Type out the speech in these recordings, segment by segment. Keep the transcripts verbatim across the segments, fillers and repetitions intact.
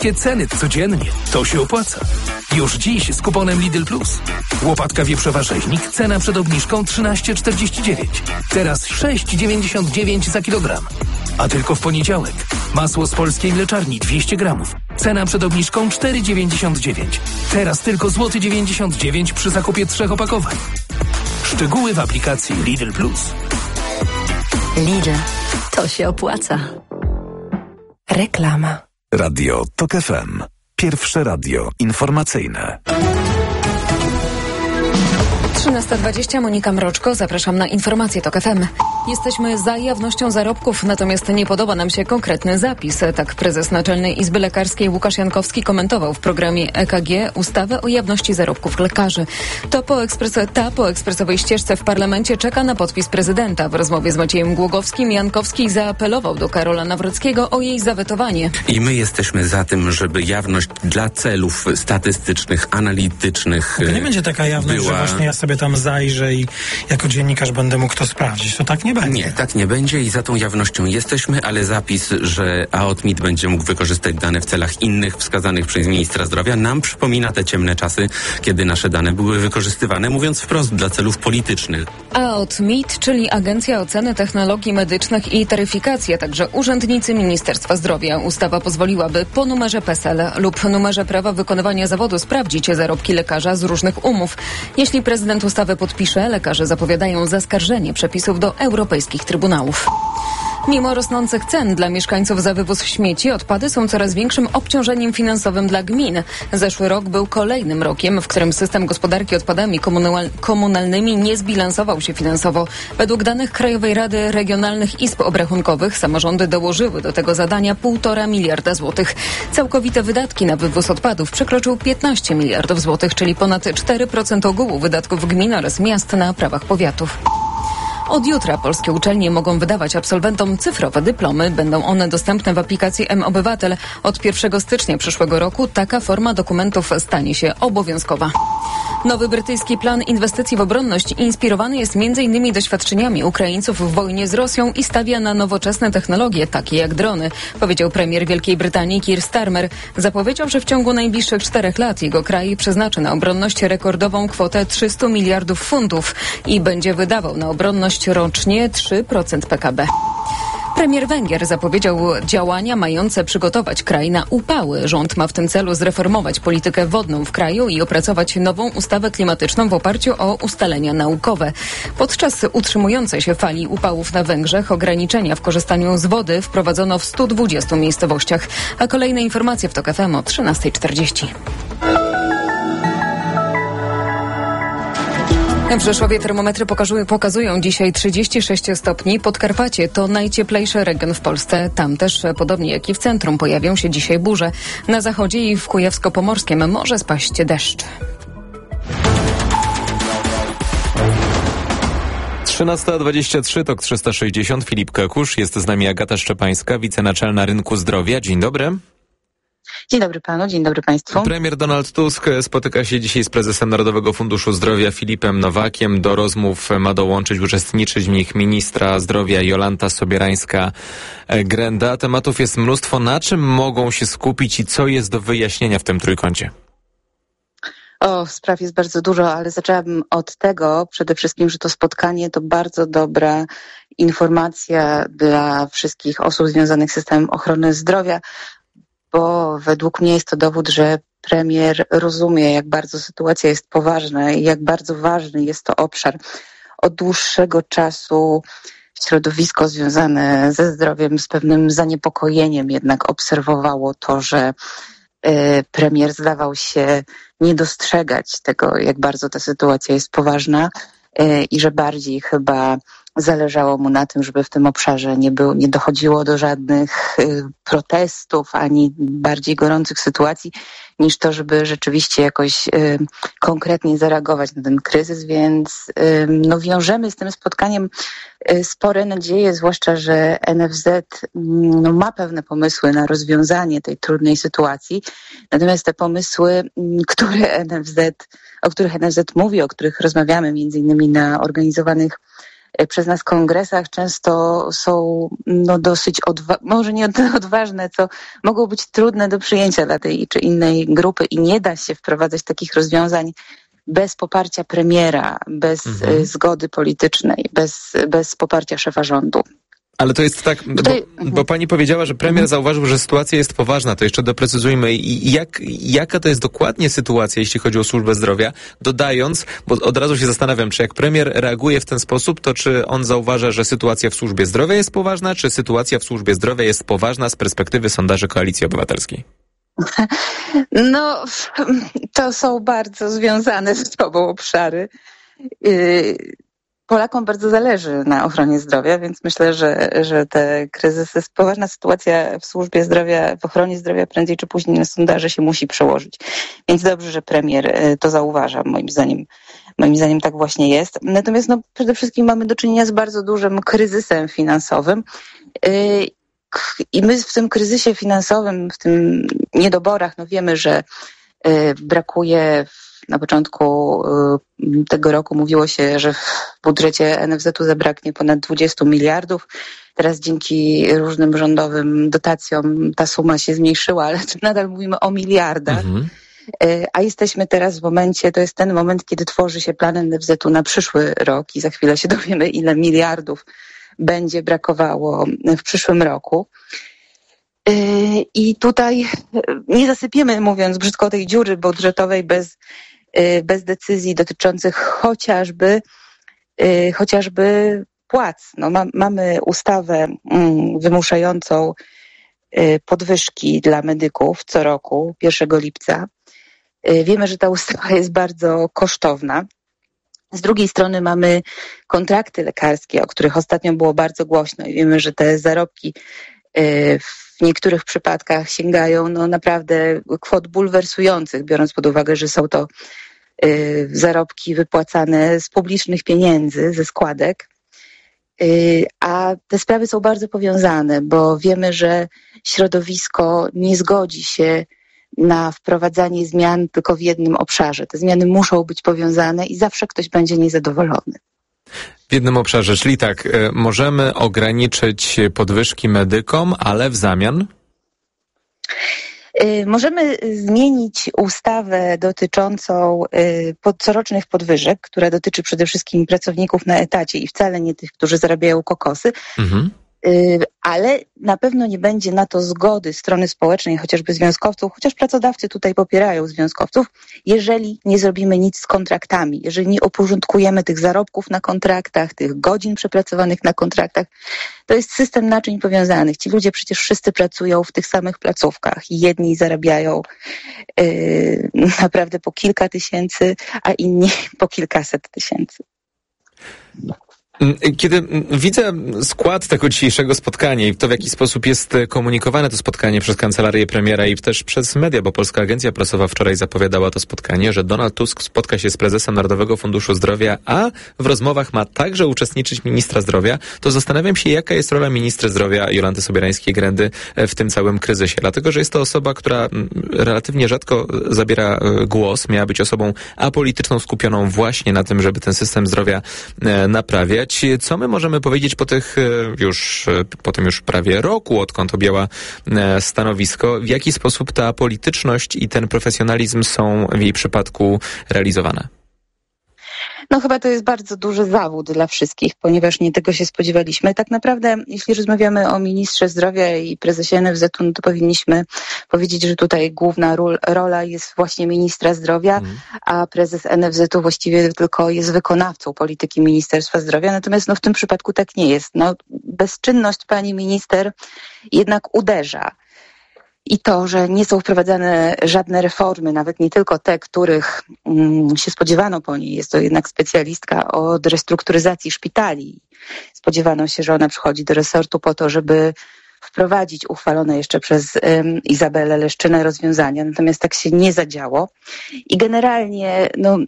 Takie ceny codziennie. To się opłaca. Już dziś z kuponem Lidl Plus. Łopatka wieprzowa rzeźnik, cena przed obniżką trzynaście czterdzieści dziewięć. Teraz sześć dziewięćdziesiąt dziewięć za kilogram. A tylko w poniedziałek. Masło z polskiej mleczarni dwieście gramów. Cena przed obniżką cztery dziewięćdziesiąt dziewięć. Teraz tylko złoty dziewięćdziesiąt dziewięć przy zakupie trzech opakowań. Szczegóły w aplikacji Lidl Plus. Lidl. To się opłaca. Reklama. Radio TOK F M. Pierwsze radio informacyjne. trzynasta dwadzieścia, Monika Mroczko, zapraszam na informacje TOK F M. Jesteśmy za jawnością zarobków, natomiast nie podoba nam się konkretny zapis. Tak prezes Naczelnej Izby Lekarskiej Łukasz Jankowski komentował w programie E K G ustawę o jawności zarobków lekarzy. To po ekspres- ta po ekspresowej ścieżce w parlamencie czeka na podpis prezydenta. W rozmowie z Maciejem Głogowskim Jankowski zaapelował do Karola Nawrockiego o jej zawetowanie. I my jesteśmy za tym, żeby jawność dla celów statystycznych, analitycznych To nie będzie taka jawność, była... że właśnie ja sobie tam zajrzę i jako dziennikarz będę mógł to sprawdzić. To tak nie będzie. Nie, tak nie będzie i za tą jawnością jesteśmy, ale zapis, że A O T M I T będzie mógł wykorzystać dane w celach innych wskazanych przez ministra zdrowia, nam przypomina te ciemne czasy, kiedy nasze dane były wykorzystywane, mówiąc wprost, dla celów politycznych. A O T M I T, czyli Agencja Oceny Technologii Medycznych i Taryfikacji, a także urzędnicy Ministerstwa Zdrowia. Ustawa pozwoliłaby po numerze P E S E L lub numerze prawa wykonywania zawodu sprawdzić zarobki lekarza z różnych umów. Jeśli prezydent ustawy podpisze, lekarze zapowiadają zaskarżenie przepisów do europejskich trybunałów. Mimo rosnących cen dla mieszkańców za wywóz śmieci, odpady są coraz większym obciążeniem finansowym dla gmin. Zeszły rok był kolejnym rokiem, w którym system gospodarki odpadami komunal- komunalnymi nie zbilansował się finansowo. Według danych Krajowej Rady Regionalnych Izb Obrachunkowych samorządy dołożyły do tego zadania półtora miliarda złotych. Całkowite wydatki na wywóz odpadów przekroczył piętnaście miliardów złotych, czyli ponad cztery procent ogółu wydatków gmin oraz miast na prawach powiatów. Od jutra polskie uczelnie mogą wydawać absolwentom cyfrowe dyplomy. Będą one dostępne w aplikacji M-Obywatel. Od pierwszego stycznia przyszłego roku taka forma dokumentów stanie się obowiązkowa. Nowy brytyjski plan inwestycji w obronność inspirowany jest między innymi doświadczeniami Ukraińców w wojnie z Rosją i stawia na nowoczesne technologie, takie jak drony, powiedział premier Wielkiej Brytanii Keir Starmer. Zapowiedział, że w ciągu najbliższych czterech lat jego kraj przeznaczy na obronność rekordową kwotę trzysta miliardów funtów i będzie wydawał na obronność rocznie trzy procent P K B. Premier Węgier zapowiedział działania mające przygotować kraj na upały. Rząd ma w tym celu zreformować politykę wodną w kraju i opracować nową ustawę klimatyczną w oparciu o ustalenia naukowe. Podczas utrzymującej się fali upałów na Węgrzech ograniczenia w korzystaniu z wody wprowadzono w stu dwudziestu miejscowościach. A kolejne informacje w TOK F M o trzynasta czterdzieści. W Rzeszowie termometry pokazują, pokazują dzisiaj trzydzieści sześć stopni. Podkarpacie to najcieplejszy region w Polsce. Tam też, podobnie jak i w centrum, pojawią się dzisiaj burze. Na zachodzie i w Kujawsko-Pomorskiem może spaść deszcz. trzynasta dwadzieścia trzy, TOK trzysta sześćdziesiąt. Filip Kakusz, jest z nami Agata Szczepańska, wicenaczelna Rynku Zdrowia. Dzień dobry. Dzień dobry panu, dzień dobry państwu. Premier Donald Tusk spotyka się dzisiaj z prezesem Narodowego Funduszu Zdrowia Filipem Nowakiem. Do rozmów ma dołączyć, uczestniczyć w nich ministra zdrowia Jolanta Sobierańska-Grenda. Tematów jest mnóstwo. Na czym mogą się skupić i co jest do wyjaśnienia w tym trójkącie? O, spraw jest bardzo dużo, ale zaczęłabym od tego przede wszystkim, że to spotkanie to bardzo dobra informacja dla wszystkich osób związanych z systemem ochrony zdrowia, bo według mnie jest to dowód, że premier rozumie, jak bardzo sytuacja jest poważna i jak bardzo ważny jest to obszar. Od dłuższego czasu środowisko związane ze zdrowiem z pewnym zaniepokojeniem jednak obserwowało to, że premier zdawał się nie dostrzegać tego, jak bardzo ta sytuacja jest poważna i że bardziej chyba zależało mu na tym, żeby w tym obszarze nie, był, nie dochodziło do żadnych y, protestów ani bardziej gorących sytuacji, niż to, żeby rzeczywiście jakoś y, konkretnie zareagować na ten kryzys, więc y, no, wiążemy z tym spotkaniem y, spore nadzieje, zwłaszcza, że N F Z y, no, ma pewne pomysły na rozwiązanie tej trudnej sytuacji, natomiast te pomysły, y, które N F Z, o których N F Z mówi, o których rozmawiamy między innymi na organizowanych przez nas kongresach często są no, dosyć, odwa- może nie odważne, co mogą być trudne do przyjęcia dla tej czy innej grupy i nie da się wprowadzać takich rozwiązań bez poparcia premiera, bez mhm. zgody politycznej, bez, bez poparcia szefa rządu. Ale to jest tak, bo, bo pani powiedziała, że premier zauważył, że sytuacja jest poważna, to jeszcze doprecyzujmy, i jak, jaka to jest dokładnie sytuacja, jeśli chodzi o służbę zdrowia, dodając, bo od razu się zastanawiam, czy jak premier reaguje w ten sposób, to czy on zauważa, że sytuacja w służbie zdrowia jest poważna, czy sytuacja w służbie zdrowia jest poważna z perspektywy sondaży Koalicji Obywatelskiej? No, to są bardzo związane ze sobą obszary. Yy... Polakom bardzo zależy na ochronie zdrowia, więc myślę, że, że te kryzysy, poważna sytuacja w służbie zdrowia, w ochronie zdrowia prędzej czy później na sondaże się musi przełożyć. Więc dobrze, że premier to zauważa. Moim zdaniem, moim zdaniem tak właśnie jest. Natomiast no, przede wszystkim mamy do czynienia z bardzo dużym kryzysem finansowym. I my w tym kryzysie finansowym, w tym niedoborach, no wiemy, że brakuje. Na początku tego roku mówiło się, że w budżecie en ef zet u zabraknie ponad dwadzieścia miliardów. Teraz dzięki różnym rządowym dotacjom ta suma się zmniejszyła, ale nadal mówimy o miliardach. Mhm. A jesteśmy teraz w momencie, to jest ten moment, kiedy tworzy się plan en ef zet u na przyszły rok i za chwilę się dowiemy, ile miliardów będzie brakowało w przyszłym roku. I tutaj nie zasypiemy, mówiąc brzydko, tej dziury budżetowej bez, bez decyzji dotyczących chociażby, chociażby płac. No, ma, mamy ustawę wymuszającą podwyżki dla medyków co roku, pierwszego lipca. Wiemy, że ta ustawa jest bardzo kosztowna. Z drugiej strony mamy kontrakty lekarskie, o których ostatnio było bardzo głośno i wiemy, że te zarobki w niektórych przypadkach sięgają no naprawdę kwot bulwersujących, biorąc pod uwagę, że są to y, zarobki wypłacane z publicznych pieniędzy, ze składek. Y, a te sprawy są bardzo powiązane, bo wiemy, że środowisko nie zgodzi się na wprowadzanie zmian tylko w jednym obszarze. Te zmiany muszą być powiązane i zawsze ktoś będzie niezadowolony. W jednym obszarze, czyli tak, możemy ograniczyć podwyżki medykom, ale w zamian? Możemy zmienić ustawę dotyczącą corocznych podwyżek, która dotyczy przede wszystkim pracowników na etacie i wcale nie tych, którzy zarabiają kokosy. Mhm. Ale na pewno nie będzie na to zgody strony społecznej, chociażby związkowców, chociaż pracodawcy tutaj popierają związkowców, jeżeli nie zrobimy nic z kontraktami, jeżeli nie uporządkujemy tych zarobków na kontraktach, tych godzin przepracowanych na kontraktach. To jest system naczyń powiązanych. Ci ludzie przecież wszyscy pracują w tych samych placówkach i jedni zarabiają yy, naprawdę po kilka tysięcy, a inni po kilkaset tysięcy. Kiedy widzę skład tego dzisiejszego spotkania i to, w jaki sposób jest komunikowane to spotkanie przez kancelarię premiera i też przez media, bo Polska Agencja Prasowa wczoraj zapowiadała to spotkanie, że Donald Tusk spotka się z prezesem Narodowego Funduszu Zdrowia, a w rozmowach ma także uczestniczyć ministra zdrowia, to zastanawiam się, jaka jest rola ministra zdrowia Jolanty Sobierańskiej-Grendy w tym całym kryzysie. Dlatego, że jest to osoba, która relatywnie rzadko zabiera głos, miała być osobą apolityczną, skupioną właśnie na tym, żeby ten system zdrowia naprawiać. Co my możemy powiedzieć po tych już, po tym już prawie roku, odkąd objęła stanowisko, w jaki sposób ta polityczność i ten profesjonalizm są w jej przypadku realizowane? No chyba to jest bardzo duży zawód dla wszystkich, ponieważ nie tego się spodziewaliśmy. Tak naprawdę, jeśli rozmawiamy o ministrze zdrowia i prezesie en ef zet u, no to powinniśmy powiedzieć, że tutaj główna ról, rola jest właśnie ministra zdrowia, mm. a prezes en ef zet u właściwie tylko jest wykonawcą polityki Ministerstwa Zdrowia. Natomiast no, w tym przypadku tak nie jest. No, bezczynność pani minister jednak uderza. I to, że nie są wprowadzane żadne reformy, nawet nie tylko te, których mm, się spodziewano po niej. Jest to jednak specjalistka od restrukturyzacji szpitali. Spodziewano się, że ona przychodzi do resortu po to, żeby wprowadzić uchwalone jeszcze przez um, Izabelę Leszczynę rozwiązania. Natomiast tak się nie zadziało. I generalnie no,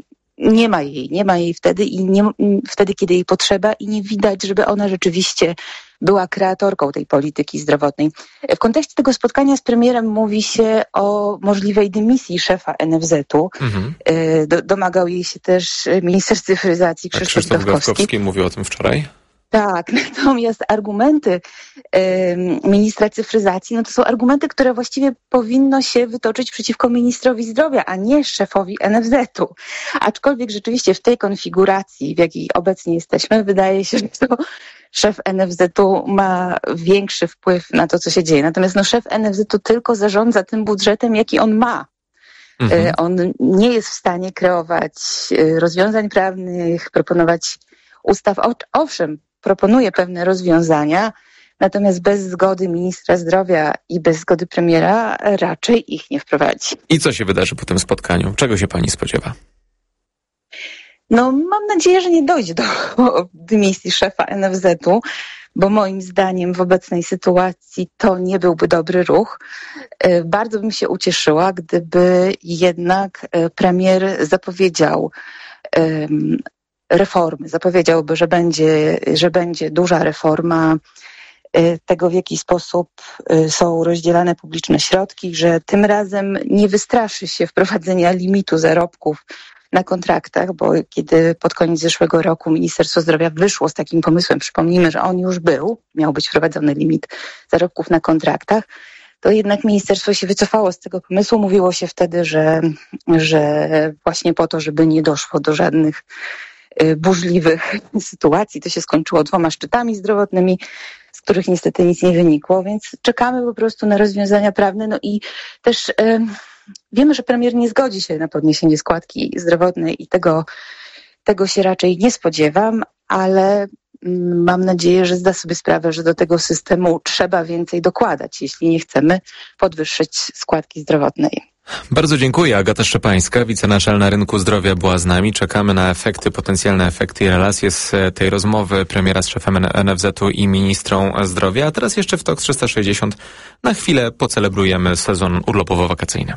nie ma jej, nie ma jej wtedy i nie, wtedy, kiedy jej potrzeba i nie widać, żeby ona rzeczywiście była kreatorką tej polityki zdrowotnej. W kontekście tego spotkania z premierem mówi się o możliwej dymisji szefa N F Z-u. Mhm. Do, domagał jej się też minister cyfryzacji Krzysztof, tak, Krzysztof Gawkowski. Gawkowski mówił o tym wczoraj. Tak, natomiast argumenty y, ministra cyfryzacji, no to są argumenty, które właściwie powinno się wytoczyć przeciwko ministrowi zdrowia, a nie szefowi N F Z-u. Aczkolwiek rzeczywiście w tej konfiguracji, w jakiej obecnie jesteśmy, wydaje się, że to szef N F Z-u ma większy wpływ na to, co się dzieje. Natomiast no, szef N F Z-u tylko zarządza tym budżetem, jaki on ma. Mhm. On nie jest w stanie kreować rozwiązań prawnych, proponować ustaw. Owszem, proponuje pewne rozwiązania, natomiast bez zgody ministra zdrowia i bez zgody premiera raczej ich nie wprowadzi. I co się wydarzy po tym spotkaniu? Czego się pani spodziewa? No, mam nadzieję, że nie dojdzie do dymisji szefa N F Z-u, bo moim zdaniem w obecnej sytuacji to nie byłby dobry ruch. Bardzo bym się ucieszyła, gdyby jednak premier zapowiedział um, reformy. Zapowiedziałby, że będzie, że będzie duża reforma tego, w jaki sposób są rozdzielane publiczne środki, że tym razem nie wystraszy się wprowadzenia limitu zarobków na kontraktach, bo kiedy pod koniec zeszłego roku Ministerstwo Zdrowia wyszło z takim pomysłem, przypomnijmy, że on już był, miał być wprowadzony limit zarobków na kontraktach, to jednak ministerstwo się wycofało z tego pomysłu. Mówiło się wtedy, że, że właśnie po to, żeby nie doszło do żadnych burzliwych sytuacji. To się skończyło dwoma szczytami zdrowotnymi, z których niestety nic nie wynikło, więc czekamy po prostu na rozwiązania prawne. No i też y, wiemy, że premier nie zgodzi się na podniesienie składki zdrowotnej i tego, tego się raczej nie spodziewam, ale y, mam nadzieję, że zda sobie sprawę, że do tego systemu trzeba więcej dokładać, jeśli nie chcemy podwyższyć składki zdrowotnej. Bardzo dziękuję. Agata Szczepańska, wicenaczelna rynku zdrowia, była z nami. Czekamy na efekty, potencjalne efekty i relacje z tej rozmowy premiera z szefem N F Z-u i ministrą zdrowia. A teraz jeszcze w Tok trzysta sześćdziesiąt na chwilę pocelebrujemy sezon urlopowo-wakacyjny.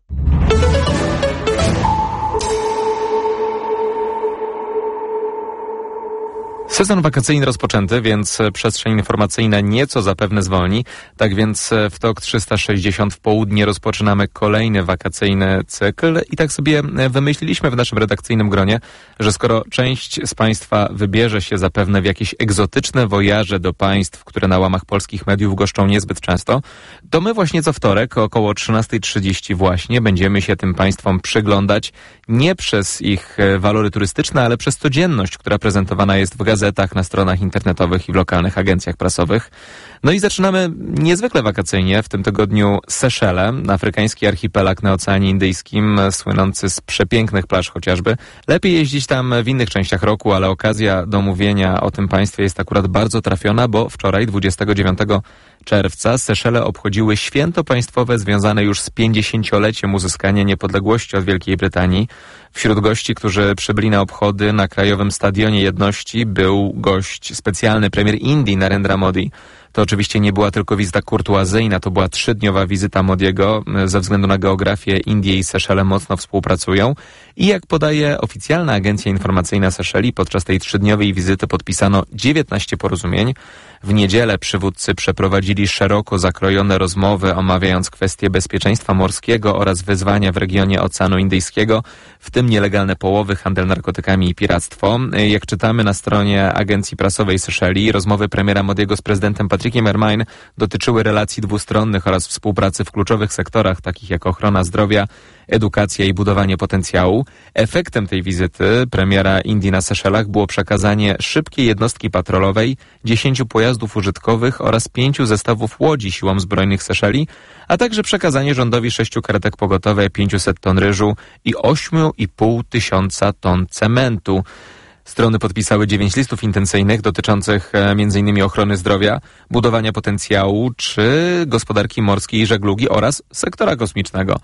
Sezon wakacyjny rozpoczęty, więc przestrzeń informacyjna nieco zapewne zwolni. Tak więc w Tok trzysta sześćdziesiąt w południe rozpoczynamy kolejny wakacyjny cykl i tak sobie wymyśliliśmy w naszym redakcyjnym gronie, że skoro część z Państwa wybierze się zapewne w jakieś egzotyczne wojaże do państw, które na łamach polskich mediów goszczą niezbyt często, to my właśnie co wtorek około trzynasta trzydzieści właśnie będziemy się tym państwom przyglądać nie przez ich walory turystyczne, ale przez codzienność, która prezentowana jest w gazetach, na stronach internetowych i w lokalnych agencjach prasowych. No i zaczynamy niezwykle wakacyjnie. W tym tygodniu Seszele, afrykański archipelag na Oceanie Indyjskim, słynący z przepięknych plaż chociażby. Lepiej jeździć tam w innych częściach roku, ale okazja do mówienia o tym państwie jest akurat bardzo trafiona, bo wczoraj, dwudziestego dziewiątego czerwca, Seszele obchodziły święto państwowe związane już z pięćdziesięcioleciem uzyskania niepodległości od Wielkiej Brytanii. Wśród gości, którzy przybyli na obchody na Krajowym Stadionie Jedności, był gość specjalny, premier Indii Narendra Modi. To oczywiście nie była tylko wizyta kurtuazyjna, to była trzydniowa wizyta Modiego. Ze względu na geografię Indie i Seszele mocno współpracują. I jak podaje oficjalna agencja informacyjna Seszeli, podczas tej trzydniowej wizyty podpisano dziewiętnaście porozumień. W niedzielę przywódcy przeprowadzili szeroko zakrojone rozmowy, omawiając kwestie bezpieczeństwa morskiego oraz wyzwania w regionie Oceanu Indyjskiego, w tym nielegalne połowy, handel narkotykami i piractwo. Jak czytamy na stronie agencji prasowej Seszeli, rozmowy premiera Modiego z prezydentem Patrickiem Ermaine dotyczyły relacji dwustronnych oraz współpracy w kluczowych sektorach, takich jak ochrona zdrowia, edukacja i budowanie potencjału. Efektem tej wizyty premiera Indii na Seszelach było przekazanie szybkiej jednostki patrolowej, dziesięciu pojazdów użytkowych oraz pięciu zestawów łodzi siłom zbrojnych Seszeli, a także przekazanie rządowi sześciu karetek pogotowe, pięciuset ton ryżu i ośmiu i pół tysiąca ton cementu. Strony podpisały dziewięć listów intencyjnych dotyczących między innymi ochrony zdrowia, budowania potencjału czy gospodarki morskiej i żeglugi oraz sektora kosmicznego.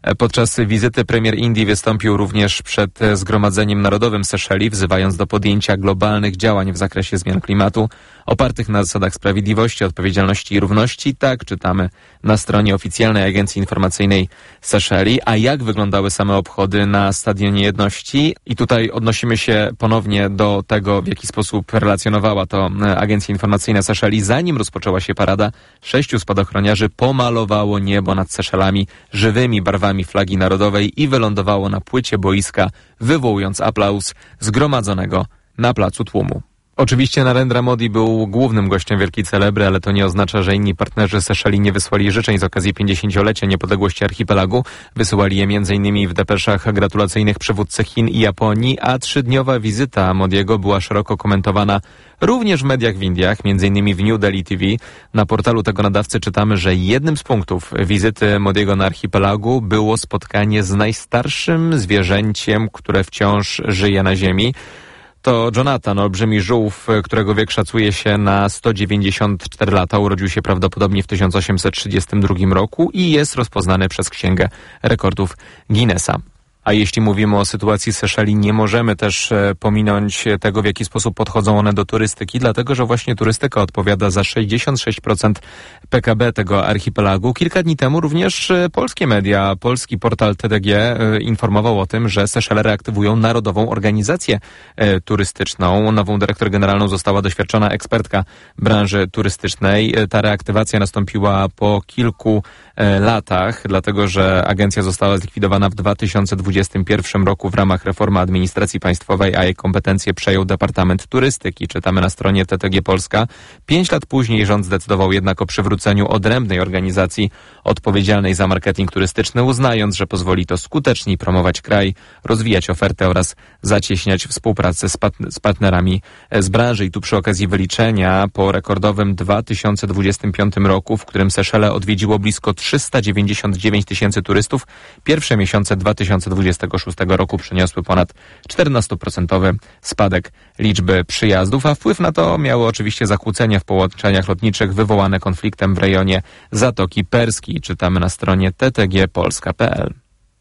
Podczas wizyty premier Indii wystąpił również przed Zgromadzeniem Narodowym Seszeli, wzywając do podjęcia globalnych działań w zakresie zmian klimatu, opartych na zasadach sprawiedliwości, odpowiedzialności i równości. Tak czytamy na stronie oficjalnej Agencji Informacyjnej Seszeli. A jak wyglądały same obchody na Stadionie Jedności? I tutaj odnosimy się ponownie do tego, w jaki sposób relacjonowała to Agencja Informacyjna Seszeli. Zanim rozpoczęła się parada, sześciu spadochroniarzy pomalowało niebo nad Seszelami żywymi barwami flagi narodowej i wylądowało na płycie boiska, wywołując aplauz zgromadzonego na placu tłumu. Oczywiście Narendra Modi był głównym gościem wielkiej celebry, ale to nie oznacza, że inni partnerzy Seszeli nie wysłali życzeń z okazji pięćdziesięciolecia niepodległości archipelagu. Wysyłali je między innymi w depeszach gratulacyjnych przywódcy Chin i Japonii, a trzydniowa wizyta Modiego była szeroko komentowana również w mediach w Indiach, między innymi w New Delhi T V. Na portalu tego nadawcy czytamy, że jednym z punktów wizyty Modiego na archipelagu było spotkanie z najstarszym zwierzęciem, które wciąż żyje na ziemi. To Jonathan, olbrzymi żółw, którego wiek szacuje się na sto dziewięćdziesiąt cztery lata. Urodził się prawdopodobnie w tysiąc osiemset trzydziestym drugim roku i jest rozpoznany przez Księgę Rekordów Guinnessa. A jeśli mówimy o sytuacji Seszeli, nie możemy też pominąć tego, w jaki sposób podchodzą one do turystyki, dlatego że właśnie turystyka odpowiada za sześćdziesiąt sześć procent P K B tego archipelagu. Kilka dni temu również polskie media, polski portal T D G informował o tym, że Seszele reaktywują Narodową Organizację Turystyczną. Nową dyrektor generalną została doświadczona ekspertka branży turystycznej. Ta reaktywacja nastąpiła po kilku latach, dlatego że agencja została zlikwidowana w dwa tysiące dwudziestym pierwszym roku w ramach reformy administracji państwowej, a jej kompetencje przejął Departament Turystyki. Czytamy na stronie T T G Polska. Pięć lat później rząd zdecydował jednak o przywróceniu odrębnej organizacji odpowiedzialnej za marketing turystyczny, uznając, że pozwoli to skuteczniej promować kraj, rozwijać ofertę oraz zacieśniać współpracę z, pat- z partnerami z branży. I tu przy okazji wyliczenia, po rekordowym dwa tysiące dwudziestym piątym roku, w którym Seszele odwiedziło blisko trzysta dziewięćdziesiąt dziewięć tysięcy turystów, pierwsze miesiące dwa tysiące dwudziestego szóstego roku przyniosły ponad czternastoprocentowy spadek liczby przyjazdów, a wpływ na to miały oczywiście zakłócenia w połączeniach lotniczych wywołane konfliktem w rejonie Zatoki Perskiej. Czytamy na stronie t t g polska kropka p l.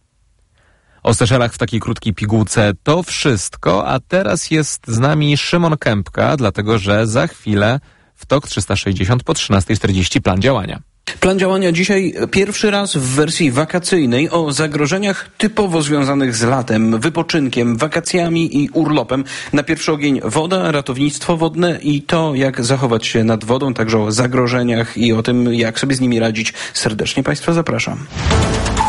O Seszelach w takiej krótkiej pigułce to wszystko, a teraz jest z nami Szymon Kępka, dlatego że za chwilę w T O K trzysta sześćdziesiąt po trzynasta czterdzieści plan działania. Plan działania dzisiaj pierwszy raz w wersji wakacyjnej o zagrożeniach typowo związanych z latem, wypoczynkiem, wakacjami i urlopem. Na pierwszy ogień woda, ratownictwo wodne i to, jak zachować się nad wodą, także o zagrożeniach i o tym, jak sobie z nimi radzić. Serdecznie Państwa zapraszam.